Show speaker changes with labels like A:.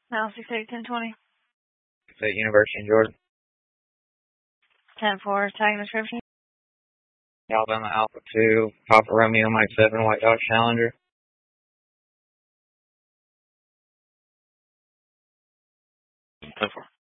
A: Now 680-1020.
B: State University in Georgia.
A: 10-4, tagging description.
B: Alabama Alpha 2, Papa Romeo Mike 7, White Dodge Challenger.
C: 10-4.